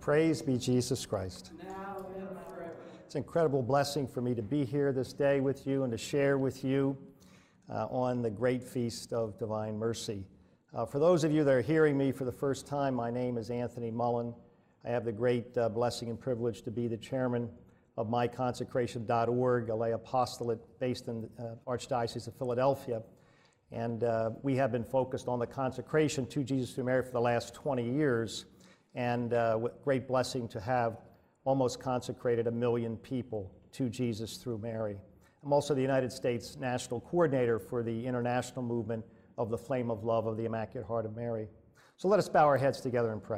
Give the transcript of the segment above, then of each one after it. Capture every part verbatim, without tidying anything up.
Praise be Jesus Christ. Now and forever. It's an incredible blessing for me to be here this day with you and to share with you uh, on the great feast of Divine Mercy. Uh, for those of you that are hearing me for the first time, my name is Anthony Mullen. I have the great uh, blessing and privilege to be the chairman of my consecration dot org, a lay apostolate based in the uh, Archdiocese of Philadelphia. And uh, we have been focused on the consecration to Jesus through Mary for the last twenty years. And uh, with great blessing to have almost consecrated a million people to Jesus through Mary. I'm also the United States National Coordinator for the international movement of the Flame of Love of the Immaculate Heart of Mary. So let us bow our heads together and pray.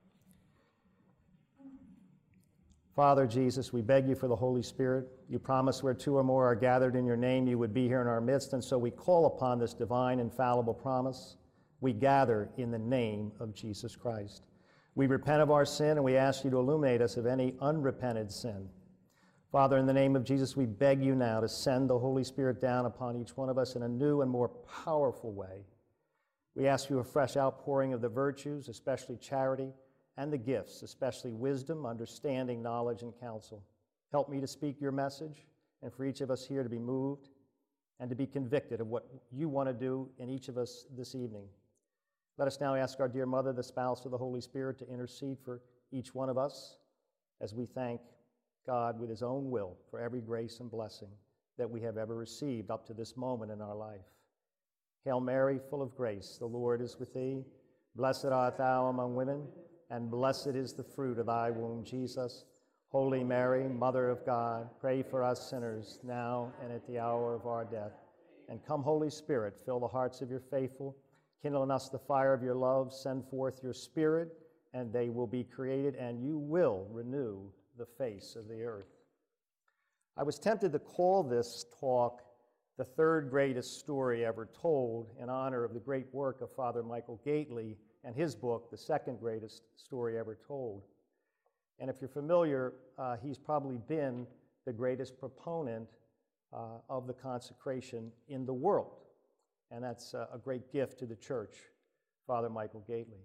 Father Jesus, we beg you for the Holy Spirit. You promise where two or more are gathered in your name, you would be here in our midst, and so we call upon this divine, infallible promise. We gather in the name of Jesus Christ. We repent of our sin, and we ask you to illuminate us of any unrepented sin. Father, in the name of Jesus, we beg you now to send the Holy Spirit down upon each one of us in a new and more powerful way. We ask you a fresh outpouring of the virtues, especially charity, and the gifts, especially wisdom, understanding, knowledge, and counsel. Help me to speak your message, and for each of us here to be moved and to be convicted of what you want to do in each of us this evening. Let us now ask our dear Mother, the spouse of the Holy Spirit, to intercede for each one of us as we thank God with his own will for every grace and blessing that we have ever received up to this moment in our life. Hail Mary, full of grace, the Lord is with thee. Blessed art thou among women, and blessed is the fruit of thy womb, Jesus. Holy Mary, Mother of God, pray for us sinners, now and at the hour of our death. And come, Holy Spirit, fill the hearts of your faithful, kindle in us the fire of your love, send forth your Spirit, and they will be created, and you will renew the face of the earth. I was tempted to call this talk the third greatest story ever told in honor of the great work of Father Michael Gately and his book, The Second Greatest Story Ever Told. And if you're familiar, uh, he's probably been the greatest proponent uh, of the consecration in the world. And that's a great gift to the church, Father Michael Gately.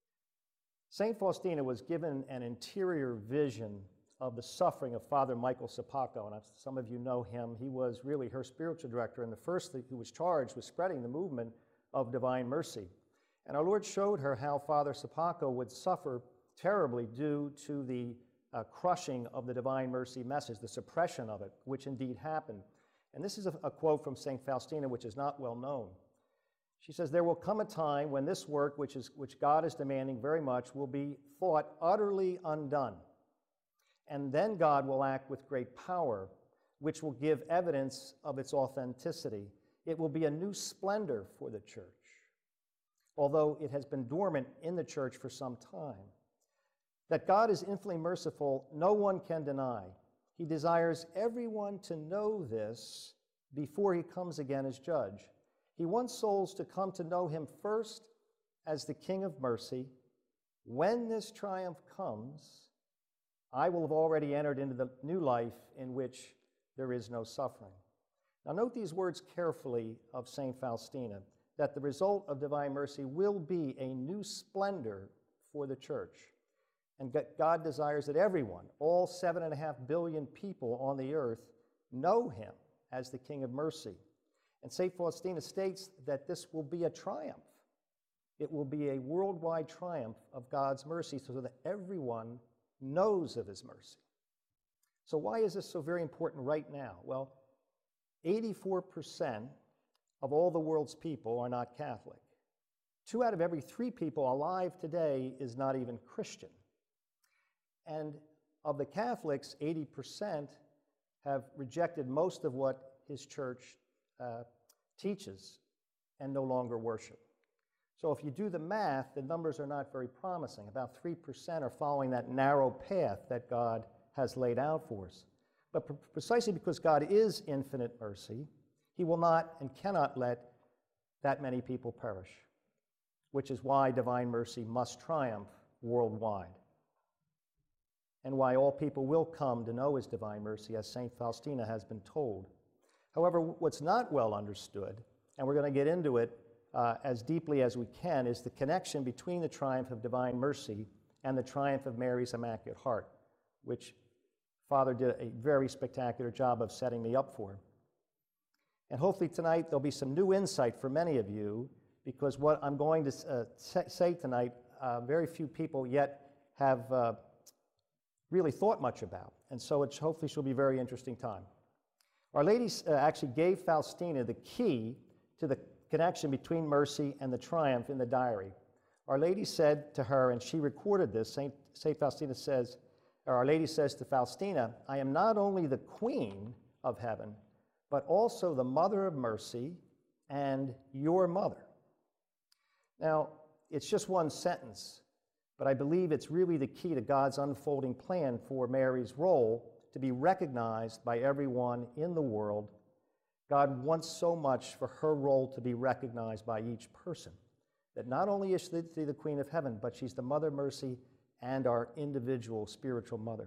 Saint Faustina was given an interior vision of the suffering of Father Michael Sopoćko, and some of you know him. He was really her spiritual director and the first who was charged with spreading the movement of Divine Mercy. And our Lord showed her how Father Sopoćko would suffer terribly due to the uh, crushing of the Divine Mercy message, the suppression of it, which indeed happened. And this is a, a quote from Saint Faustina, which is not well known. She says, "There will come a time when this work, which, is, which God is demanding very much, will be thought utterly undone. And then God will act with great power, which will give evidence of its authenticity. It will be a new splendor for the church, although it has been dormant in the church for some time. That God is infinitely merciful, no one can deny. He desires everyone to know this before he comes again as judge. He wants souls to come to know him first as the King of mercy. When this triumph comes, I will have already entered into the new life in which there is no suffering." Now note these words carefully of Saint Faustina, that the result of Divine Mercy will be a new splendor for the church. And God desires that everyone, all seven and a half billion people on the earth, know him as the King of Mercy. And Saint Faustina states that this will be a triumph. It will be a worldwide triumph of God's mercy so that everyone knows of his mercy. So why is this so very important right now? Well, eighty-four percent of all the world's people are not Catholic. Two out of every three people alive today is not even Christian. And of the Catholics, eighty percent have rejected most of what his church uh, teaches and no longer worship. So if you do the math, the numbers are not very promising. About three percent are following that narrow path that God has laid out for us. But pre- precisely because God is infinite mercy, he will not and cannot let that many people perish, which is why Divine Mercy must triumph worldwide, and why all people will come to know his Divine Mercy, as Saint Faustina has been told. However, what's not well understood, and we're going to get into it uh, as deeply as we can, is the connection between the triumph of Divine Mercy and the triumph of Mary's Immaculate Heart, which Father did a very spectacular job of setting me up for. And hopefully tonight there'll be some new insight for many of you, because what I'm going to uh, say tonight, uh, very few people yet have uh, really thought much about. And so it hopefully shall be a very interesting time. Our Lady uh, actually gave Faustina the key to the connection between mercy and the triumph in the diary. Our Lady said to her, and she recorded this, Saint, Saint Faustina says, or Our Lady says to Faustina, I am not only the queen of heaven, but also the mother of mercy and your mother. Now, it's just one sentence, but I believe it's really the key to God's unfolding plan for Mary's role to be recognized by everyone in the world. God wants so much for her role to be recognized by each person, that not only is she the Queen of Heaven, but she's the Mother of Mercy and our individual spiritual mother.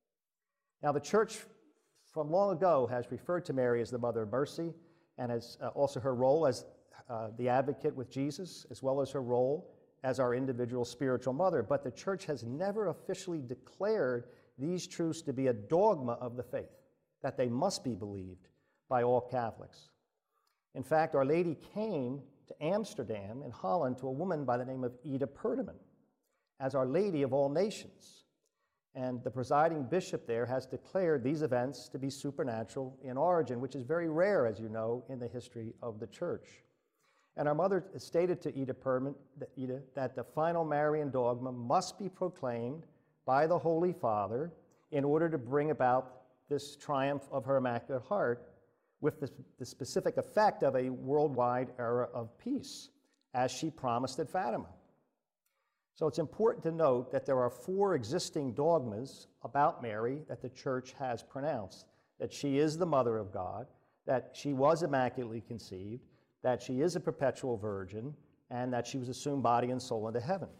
Now, the Church from long ago has referred to Mary as the Mother of Mercy, and as uh, also her role as uh, the advocate with Jesus, as well as her role as our individual spiritual mother. But the Church has never officially declared these truths to be a dogma of the faith, that they must be believed by all Catholics. In fact, Our Lady came to Amsterdam in Holland to a woman by the name of Ida Perdeman as Our Lady of all nations. And the presiding bishop there has declared these events to be supernatural in origin, which is very rare, as you know, in the history of the Church. And our mother stated to Ida Perdeman Ida, that the final Marian dogma must be proclaimed by the Holy Father in order to bring about this triumph of her Immaculate Heart, with the, the specific effect of a worldwide era of peace, as she promised at Fatima. So it's important to note that there are four existing dogmas about Mary that the Church has pronounced: that she is the Mother of God, that she was immaculately conceived, that she is a perpetual virgin, and that she was assumed body and soul into heaven.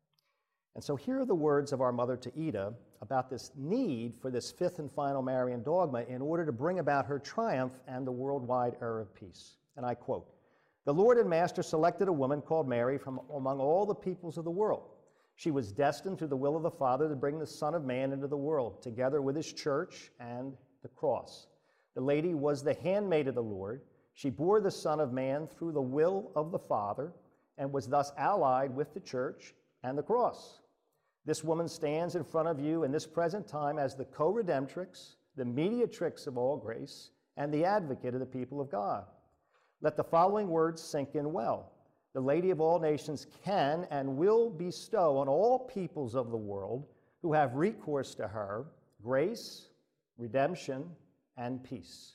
And so here are the words of our mother to Ida about this need for this fifth and final Marian dogma in order to bring about her triumph and the worldwide era of peace. And I quote, "The Lord and Master selected a woman called Mary from among all the peoples of the world. She was destined through the will of the Father to bring the Son of Man into the world, together with his church and the cross. The lady was the handmaid of the Lord. She bore the Son of Man through the will of the Father and was thus allied with the church and the cross. This woman stands in front of you in this present time as the co-redemptrix, the mediatrix of all grace, and the advocate of the people of God. Let the following words sink in well. The Lady of all nations can and will bestow on all peoples of the world who have recourse to her grace, redemption, and peace.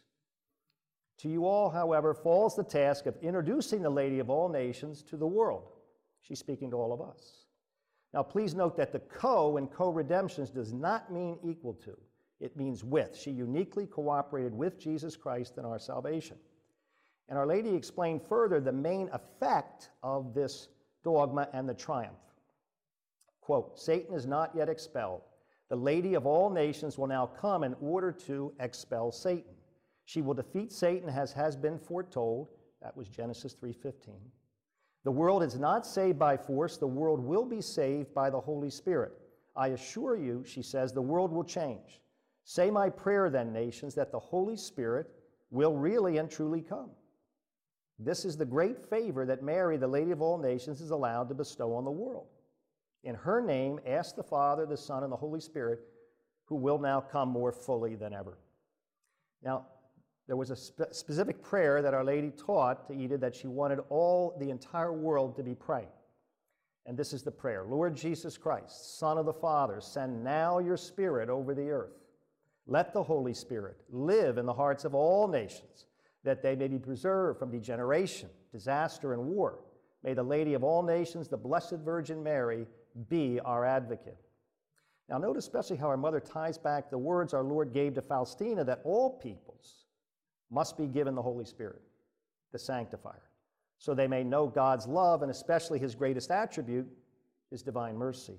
To you all, however, falls the task of introducing the Lady of all nations to the world." She's speaking to all of us. Now, please note that the co in co-redemptions does not mean equal to. It means with. She uniquely cooperated with Jesus Christ in our salvation. And Our Lady explained further the main effect of this dogma and the triumph. Quote, "Satan is not yet expelled. The Lady of all nations will now come in order to expel Satan. She will defeat Satan as has been foretold." That was Genesis three fifteen. "The world is not saved by force. The world will be saved by the Holy Spirit. I assure you," she says, "the world will change. Say my prayer then, nations, that the Holy Spirit will really and truly come." This is the great favor that Mary, the Lady of all nations, is allowed to bestow on the world. In her name, ask the Father, the Son, and the Holy Spirit, who will now come more fully than ever. Now, there was a spe- specific prayer that Our Lady taught to Ida that she wanted all, the entire world to be praying. And this is the prayer: "Lord Jesus Christ, Son of the Father, send now your Spirit over the earth. Let the Holy Spirit live in the hearts of all nations, that they may be preserved from degeneration, disaster, and war. May the Lady of all nations, the Blessed Virgin Mary, be our advocate." Now, note especially how our mother ties back the words our Lord gave to Faustina, that all peoples must be given the Holy Spirit, the sanctifier, so they may know God's love and especially his greatest attribute, his divine mercy.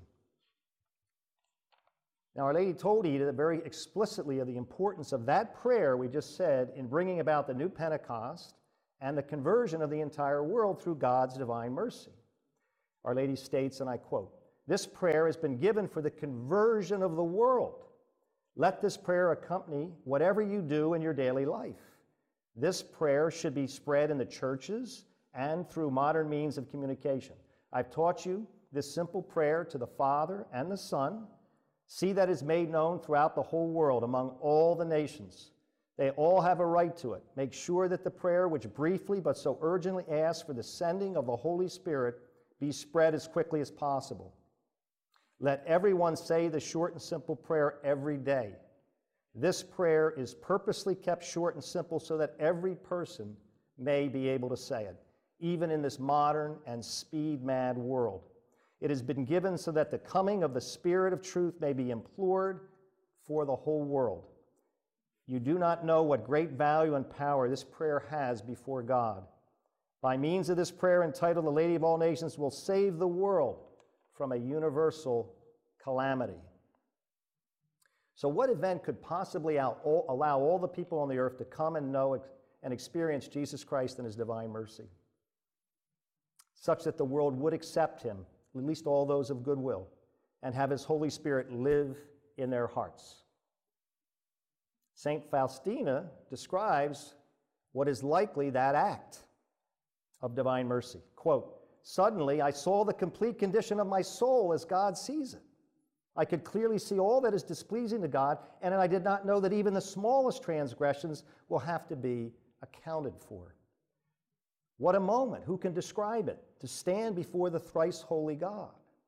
Now, Our Lady told Ida very explicitly of the importance of that prayer we just said in bringing about the new Pentecost and the conversion of the entire world through God's divine mercy. Our Lady states, and I quote, This prayer has been given for the conversion of the world. Let this prayer accompany whatever you do in your daily life. This prayer should be spread in the churches and through modern means of communication. I've taught you this simple prayer to the Father and the Son. See that it's made known throughout the whole world among all the nations. They all have a right to it. Make sure that the prayer, which briefly but so urgently asks for the sending of the Holy Spirit, be spread as quickly as possible. Let everyone say the short and simple prayer every day. This prayer is purposely kept short and simple so that every person may be able to say it, even in this modern and speed-mad world. It has been given so that the coming of the Spirit of truth may be implored for the whole world. You do not know what great value and power this prayer has before God. By means of this prayer entitled, The Lady of All Nations will save the world from a universal calamity. So what event could possibly allow all the people on the earth to come and know and experience Jesus Christ and his divine mercy, such that the world would accept him, at least all those of goodwill, and have his Holy Spirit live in their hearts? Saint Faustina describes what is likely that act of divine mercy. Quote, "Suddenly I saw the complete condition of my soul as God sees it. I could clearly see all that is displeasing to God, and I did not know that even the smallest transgressions will have to be accounted for." What a moment! Who can describe it? To stand before the thrice holy God.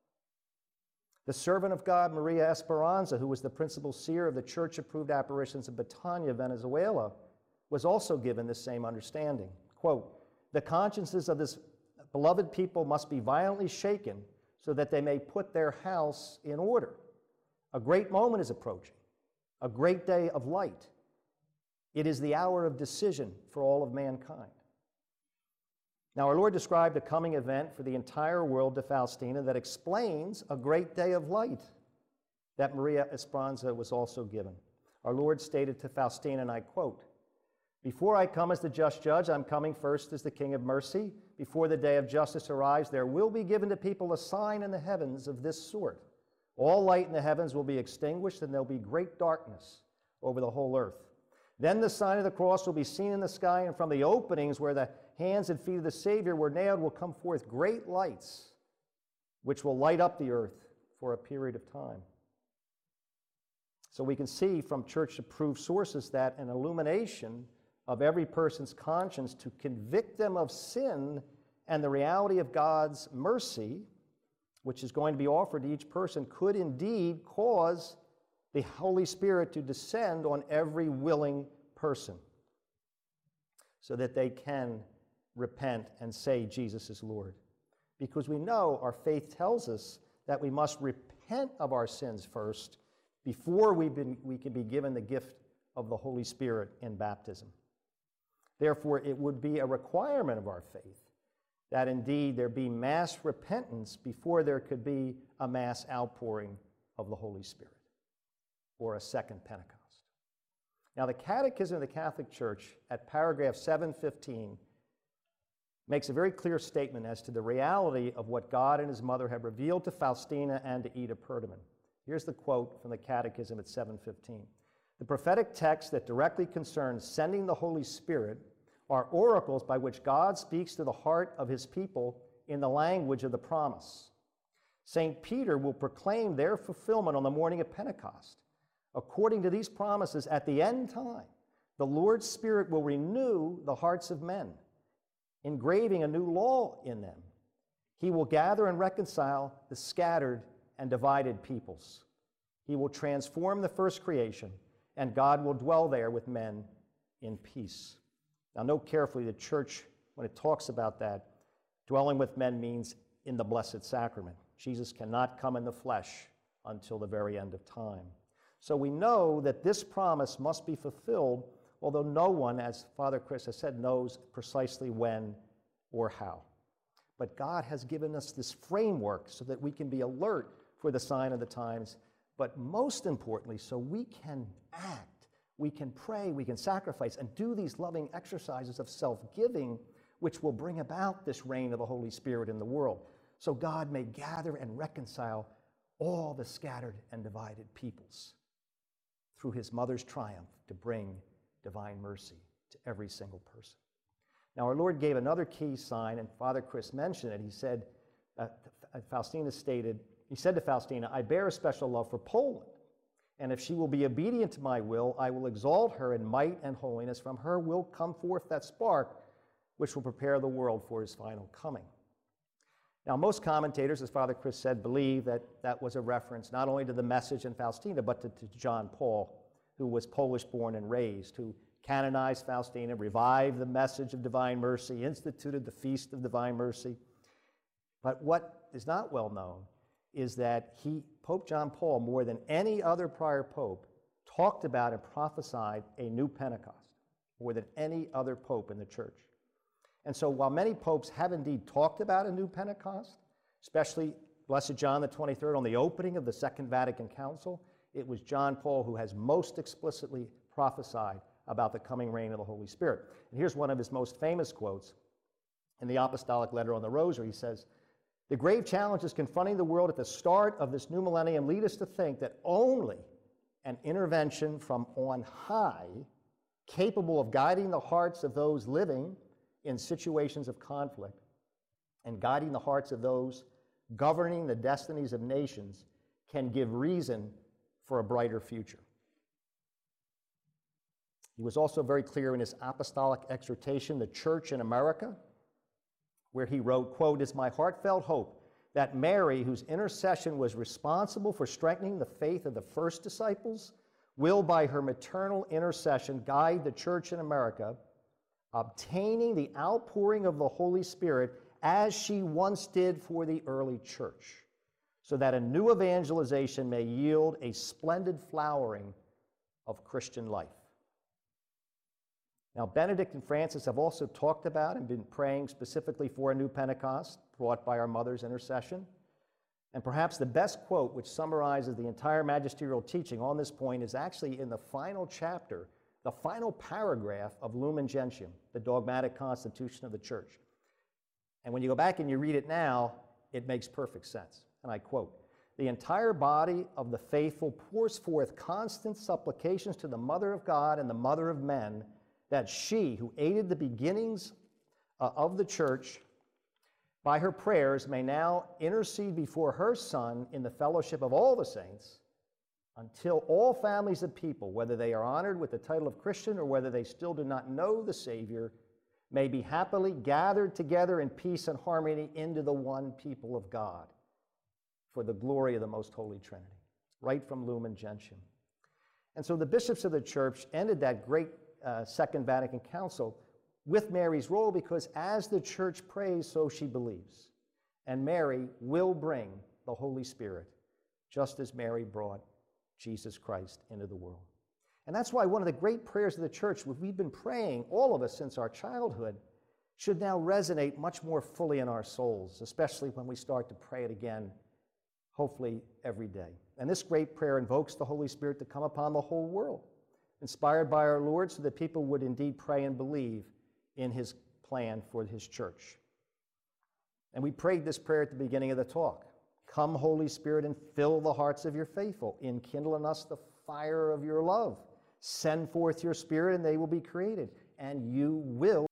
The servant of God, Maria Esperanza, who was the principal seer of the church-approved apparitions of Betania, Venezuela, was also given this same understanding. Quote, "The consciences of this beloved people must be violently shaken so that they may put their house in order. A great moment is approaching, a great day of light. It is the hour of decision for all of mankind." Now, our Lord described a coming event for the entire world to Faustina that explains a great day of light that Maria Esperanza was also given. Our Lord stated to Faustina, and I quote, "Before I come as the just judge, I'm coming first as the King of mercy. Before the day of justice arrives, there will be given to people a sign in the heavens of this sort. All light in the heavens will be extinguished, and there'll be great darkness over the whole earth. Then the sign of the cross will be seen in the sky, and from the openings where the hands and feet of the Savior were nailed will come forth great lights, which will light up the earth for a period of time." So we can see from church-approved sources that an illumination of every person's conscience to convict them of sin and the reality of God's mercy, which is going to be offered to each person, could indeed cause the Holy Spirit to descend on every willing person so that they can repent and say Jesus is Lord. Because we know our faith tells us that we must repent of our sins first before we, been, we can be given the gift of the Holy Spirit in baptism. Therefore, it would be a requirement of our faith that indeed there be mass repentance before there could be a mass outpouring of the Holy Spirit or a second Pentecost. Now, the Catechism of the Catholic Church at paragraph seven fifteen makes a very clear statement as to the reality of what God and his mother have revealed to Faustina and to Ida Perdaman. Here's the quote from the Catechism at seven fifteen. "The prophetic texts that directly concern sending the Holy Spirit are oracles by which God speaks to the heart of his people in the language of the promise. Saint Peter will proclaim their fulfillment on the morning of Pentecost. According to these promises, at the end time, the Lord's Spirit will renew the hearts of men, engraving a new law in them. He will gather and reconcile the scattered and divided peoples. He will transform the first creation, and God will dwell there with men in peace." Now, note carefully, the church, when it talks about that, dwelling with men means in the Blessed Sacrament. Jesus cannot come in the flesh until the very end of time. So we know that this promise must be fulfilled, although no one, as Father Chris has said, knows precisely when or how. But God has given us this framework so that we can be alert for the sign of the times, but most importantly, so we can act, we can pray, we can sacrifice, and do these loving exercises of self-giving, which will bring about this reign of the Holy Spirit in the world. so God may gather and reconcile all the scattered and divided peoples through his mother's triumph to bring divine mercy to every single person. Now, our Lord gave another key sign, and Father Chris mentioned it. He said, uh, Faustina stated, he said to Faustina, I bear a special love for Poland, and if she will be obedient to my will, I will exalt her in might and holiness. From her will come forth that spark which will prepare the world for his final coming. Now, most commentators, as Father Chris said, believe that that was a reference not only to the message in Faustina, but to, to John Paul, who was Polish-born and raised, who canonized Faustina, revived the message of divine mercy, instituted the Feast of Divine Mercy. But what is not well known is that he, Pope John Paul, more than any other prior pope, talked about and prophesied a new Pentecost, more than any other pope in the church. And so while many popes have indeed talked about a new Pentecost, especially Blessed John the twenty-third on the opening of the Second Vatican Council, it was John Paul who has most explicitly prophesied about the coming reign of the Holy Spirit. And here's one of his most famous quotes in the Apostolic Letter on the Rosary. He says, the grave challenges confronting the world at the start of this new millennium lead us to think that only an intervention from on high, capable of guiding the hearts of those living in situations of conflict and guiding the hearts of those governing the destinies of nations, can give reason for a brighter future. He was also very clear in his apostolic exhortation, The Church in America, where he wrote, quote, "It's my heartfelt hope that Mary, whose intercession was responsible for strengthening the faith of the first disciples, will by her maternal intercession guide the Church in America, obtaining the outpouring of the Holy Spirit as she once did for the early church, so that a new evangelization may yield a splendid flowering of Christian life." Now, Benedict and Francis have also talked about and been praying specifically for a new Pentecost brought by our mother's intercession. And perhaps the best quote which summarizes the entire magisterial teaching on this point is actually in the final chapter, the final paragraph of Lumen Gentium, the dogmatic constitution of the Church. And when you go back and you read it now, it makes perfect sense. And I quote, "The entire body of the faithful pours forth constant supplications to the Mother of God and the Mother of men, that she, who aided the beginnings uh, of the Church by her prayers, may now intercede before her Son in the fellowship of all the saints, until all families of people, whether they are honored with the title of Christian or whether they still do not know the Savior, may be happily gathered together in peace and harmony into the one people of God, for the glory of the most holy Trinity." Right from Lumen Gentium. And so the bishops of the Church ended that great Uh, Second Vatican Council with Mary's role, because as the Church prays, so she believes. And Mary will bring the Holy Spirit, just as Mary brought Jesus Christ into the world. And that's why one of the great prayers of the Church, which we've been praying, all of us, since our childhood, should now resonate much more fully in our souls, especially when we start to pray it again, hopefully every day. And this great prayer invokes the Holy Spirit to come upon the whole world, inspired by our Lord, so that people would indeed pray and believe in his plan for his church. And we prayed this prayer at the beginning of the talk. "Come, Holy Spirit, and fill the hearts of your faithful. Enkindle in us the fire of your love. Send forth your Spirit, and they will be created, and you will